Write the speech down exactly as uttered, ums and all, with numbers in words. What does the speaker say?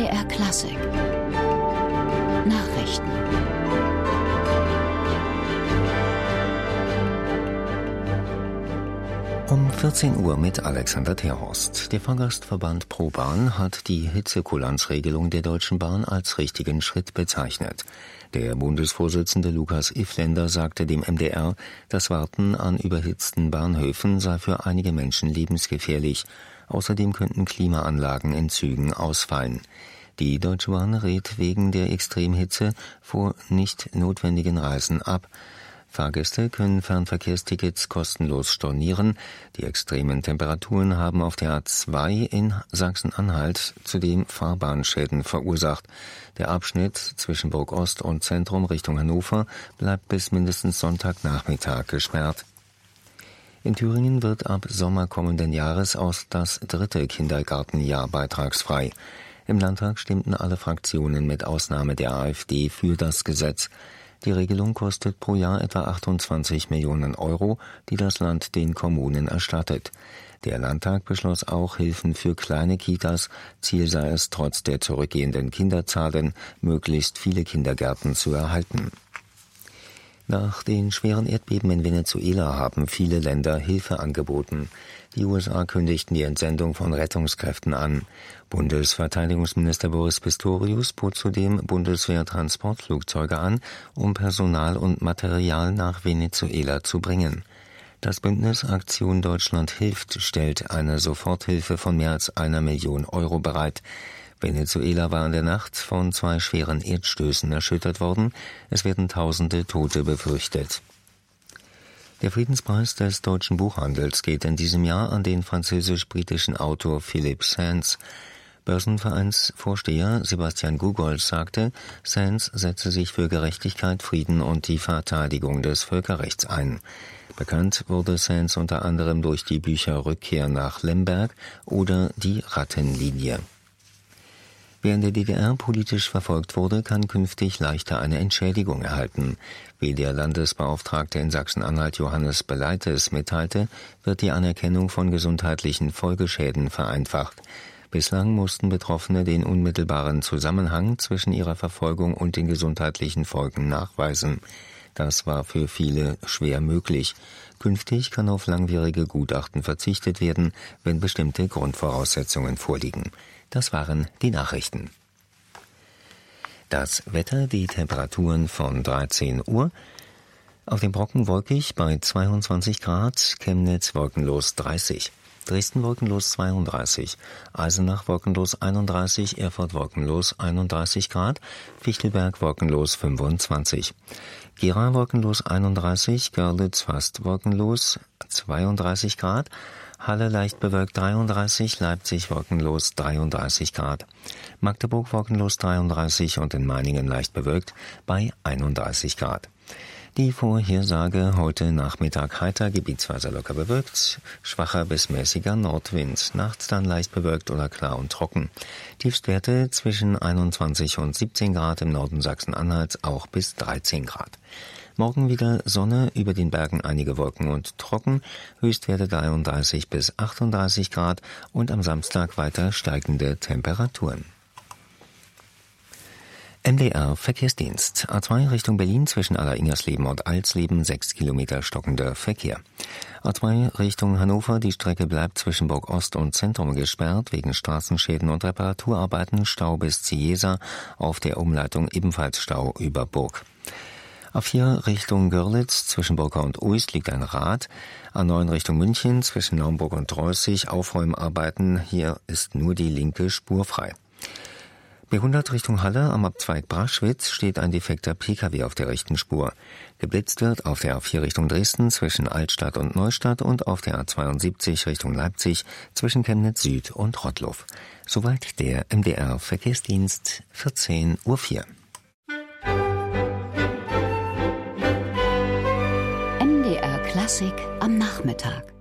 M D R Klassik Nachrichten. Um vierzehn Uhr mit Alexander Terhorst. Der Fahrgastverband ProBahn hat die Hitzekulanzregelung der Deutschen Bahn als richtigen Schritt bezeichnet. Der Bundesvorsitzende Lukas Ifländer sagte dem M D R, das Warten an überhitzten Bahnhöfen sei für einige Menschen lebensgefährlich. Außerdem könnten Klimaanlagen in Zügen ausfallen. Die Deutsche Bahn rät wegen der Extremhitze vor nicht notwendigen Reisen ab. Fahrgäste können Fernverkehrstickets kostenlos stornieren. Die extremen Temperaturen haben auf der A zwei in Sachsen-Anhalt zudem Fahrbahnschäden verursacht. Der Abschnitt zwischen Burg-Ost und Zentrum Richtung Hannover bleibt bis mindestens Sonntagnachmittag gesperrt. In Thüringen wird ab Sommer kommenden Jahres aus das dritte Kindergartenjahr beitragsfrei. Im Landtag stimmten alle Fraktionen mit Ausnahme der AfD für das Gesetz. Die Regelung kostet pro Jahr etwa achtundzwanzig Millionen Euro, die das Land den Kommunen erstattet. Der Landtag beschloss auch Hilfen für kleine Kitas. Ziel sei es, trotz der zurückgehenden Kinderzahlen möglichst viele Kindergärten zu erhalten. Nach den schweren Erdbeben in Venezuela haben viele Länder Hilfe angeboten. Die U S A kündigten die Entsendung von Rettungskräften an. Bundesverteidigungsminister Boris Pistorius bot zudem Bundeswehr-Transportflugzeuge an, um Personal und Material nach Venezuela zu bringen. Das Bündnis Aktion Deutschland hilft stellt eine Soforthilfe von mehr als einer Million Euro bereit. Venezuela war in der Nacht von zwei schweren Erdstößen erschüttert worden. Es werden tausende Tote befürchtet. Der Friedenspreis des deutschen Buchhandels geht in diesem Jahr an den französisch-britischen Autor Philip Sands. Börsenvereinsvorsteher Sebastian Gugolz sagte, Sands setze sich für Gerechtigkeit, Frieden und die Verteidigung des Völkerrechts ein. Bekannt wurde Sands unter anderem durch die Bücher Rückkehr nach Lemberg oder Die Rattenlinie. Wer in der D D R politisch verfolgt wurde, kann künftig leichter eine Entschädigung erhalten. Wie der Landesbeauftragte in Sachsen-Anhalt Johannes Beleites mitteilte, wird die Anerkennung von gesundheitlichen Folgeschäden vereinfacht. Bislang mussten Betroffene den unmittelbaren Zusammenhang zwischen ihrer Verfolgung und den gesundheitlichen Folgen nachweisen. Das war für viele schwer möglich. Künftig kann auf langwierige Gutachten verzichtet werden, wenn bestimmte Grundvoraussetzungen vorliegen. Das waren die Nachrichten. Das Wetter, die Temperaturen von dreizehn Uhr. Auf dem Brocken wolkig bei zweiundzwanzig Grad, Chemnitz wolkenlos dreißig. Dresden wolkenlos zweiunddreißig, Eisenach wolkenlos einunddreißig, Erfurt wolkenlos einunddreißig Grad, Fichtelberg wolkenlos fünfundzwanzig. Gera wolkenlos einunddreißig, Görlitz fast wolkenlos zweiunddreißig Grad, Halle leicht bewölkt dreiunddreißig, Leipzig wolkenlos dreiunddreißig Grad, Magdeburg wolkenlos dreiunddreißig und in Meiningen leicht bewölkt bei einunddreißig Grad. Die Vorhersage heute Nachmittag heiter, gebietsweise locker bewölkt, schwacher bis mäßiger Nordwind, nachts dann leicht bewölkt oder klar und trocken. Tiefstwerte zwischen einundzwanzig und siebzehn Grad, im Norden Sachsen-Anhalts auch bis dreizehn Grad. Morgen wieder Sonne, über den Bergen einige Wolken und trocken, Höchstwerte dreiunddreißig bis achtunddreißig Grad und am Samstag weiter steigende Temperaturen. M D R Verkehrsdienst. A zwei Richtung Berlin zwischen Aller-Ingersleben und Alsleben, sechs Kilometer stockender Verkehr. A zwei Richtung Hannover, die Strecke bleibt zwischen Burg-Ost und Zentrum gesperrt, wegen Straßenschäden und Reparaturarbeiten, Stau bis Ziesa, auf der Umleitung ebenfalls Stau über Burg. A vier Richtung Görlitz, zwischen Burka und Uist liegt ein Rad. A neun Richtung München, zwischen Naumburg und Treußig, Aufräumarbeiten, hier ist nur die linke Spur frei. B hundert Richtung Halle, am Abzweig Braschwitz steht ein defekter Pkw auf der rechten Spur. Geblitzt wird auf der A vier Richtung Dresden zwischen Altstadt und Neustadt und auf der A zweiundsiebzig Richtung Leipzig zwischen Chemnitz Süd und Rottloff. Soweit der M D R Verkehrsdienst, vierzehn Uhr vier. M D R Klassik am Nachmittag.